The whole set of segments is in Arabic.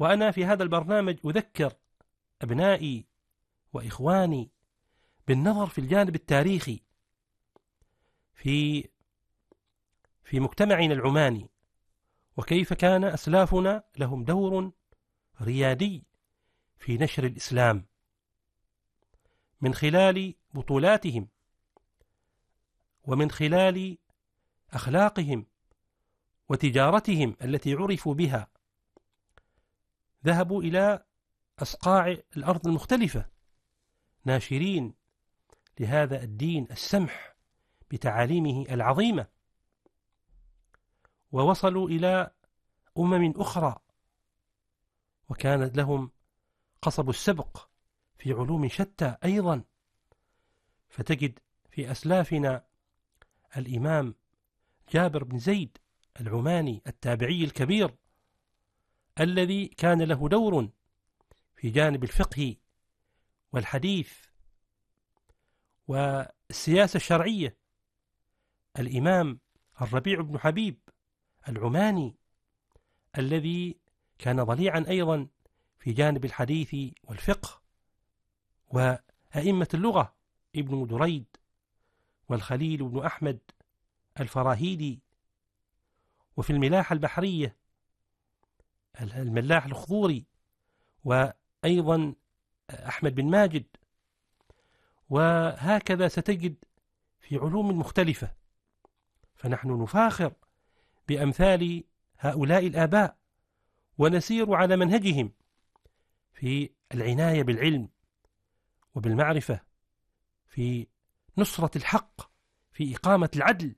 وأنا في هذا البرنامج أذكر أبنائي وإخواني بالنظر في الجانب التاريخي في مجتمعنا العماني، وكيف كان أسلافنا لهم دور ريادي في نشر الإسلام من خلال بطولاتهم ومن خلال أخلاقهم وتجارتهم التي عرفوا بها. ذهبوا إلى أصقاع الأرض المختلفة ناشرين لهذا الدين السمح بتعاليمه العظيمة، ووصلوا إلى أمم أخرى وكانت لهم قصب السبق في علوم شتى أيضا. فتجد في أسلافنا الإمام جابر بن زيد العماني التابعي الكبير الذي كان له دور في جانب الفقه والحديث والسياسة الشرعية، الإمام الربيع بن حبيب العماني الذي كان ضليعا أيضا في جانب الحديث والفقه، وأئمة اللغة ابن دريد والخليل بن أحمد الفراهيدي، وفي الملاحة البحرية الملاح الخضوري، وأيضا أحمد بن ماجد، وهكذا ستجد في علوم مختلفة. فنحن نفاخر بأمثال هؤلاء الآباء ونسير على منهجهم في العناية بالعلم وبالمعرفة، في نصرة الحق، في إقامة العدل.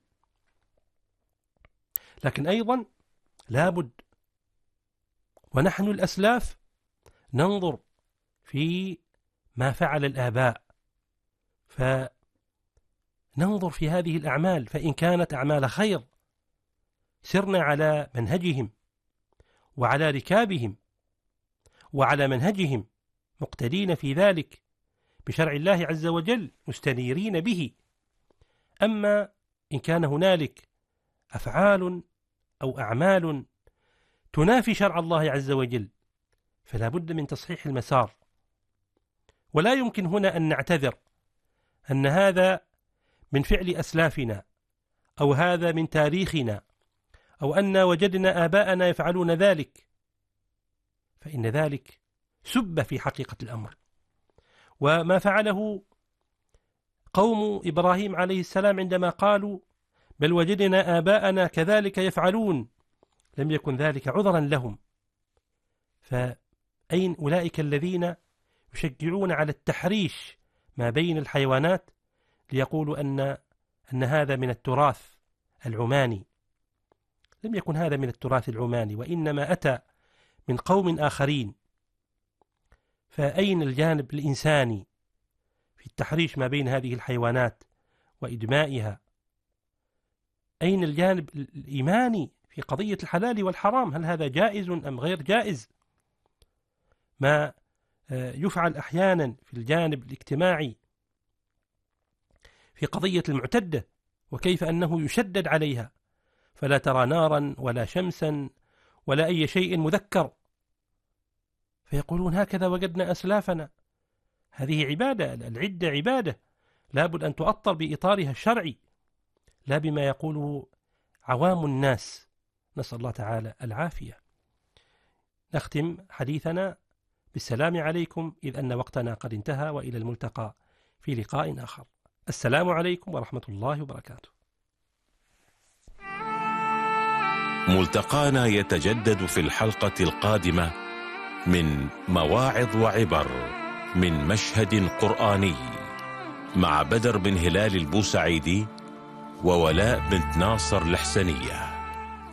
لكن أيضا لابد ونحن الأسلاف ننظر في ما فعل الآباء، فننظر في هذه الأعمال، فإن كانت أعمال خير سرنا على منهجهم وعلى ركابهم وعلى منهجهم، مقتدين في ذلك بشرع الله عز وجل مستنيرين به. أما إن كان هنالك أفعال أو أعمال تنافي شرع الله عز وجل فلا بد من تصحيح المسار، ولا يمكن هنا أن نعتذر أن هذا من فعل أسلافنا أو هذا من تاريخنا أو أن وجدنا آباءنا يفعلون ذلك، فإن ذلك سب في حقيقة الأمر. وما فعله قوم إبراهيم عليه السلام عندما قالوا بل وجدنا آباءنا كذلك يفعلون، لم يكن ذلك عذرا لهم. فأين أولئك الذين يشجعون على التحريش ما بين الحيوانات ليقولوا أن هذا من التراث العماني؟ لم يكن هذا من التراث العماني، وإنما أتى من قوم آخرين. فأين الجانب الإنساني في التحريش ما بين هذه الحيوانات وإدمائها؟ أين الجانب الإيماني في قضية الحلال والحرام؟ هل هذا جائز أم غير جائز؟ ما يفعل أحيانا في الجانب الاجتماعي في قضية المعتدة، وكيف أنه يشدد عليها، فلا ترى نارا ولا شمسا ولا أي شيء مذكر، فيقولون هكذا وجدنا أسلافنا. هذه عبادة، العدة عبادة لابد أن تؤطر بإطارها الشرعي لا بما يقوله عوام الناس، نسأل الله تعالى العافية. نختم حديثنا بالسلام عليكم إذ أن وقتنا قد انتهى، وإلى الملتقى في لقاء آخر. السلام عليكم ورحمة الله وبركاته. ملتقانا يتجدد في الحلقة القادمة من مواعظ وعبر من مشهد قرآني مع بدر بن هلال البوسعيدي وولاء بنت ناصر الحسنية.